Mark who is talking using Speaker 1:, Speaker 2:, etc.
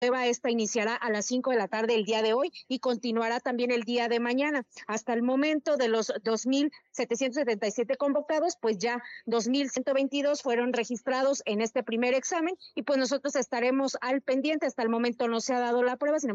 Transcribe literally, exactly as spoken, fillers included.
Speaker 1: prueba esta iniciará a las cinco de la tarde el día de hoy y continuará también el día de mañana. Hasta el momento de los dos mil setecientos setenta y siete convocados, pues ya dos mil ciento veintidós fueron registrados en este primer examen y pues nosotros estaremos al pendiente. Hasta el momento no se ha dado la prueba, sin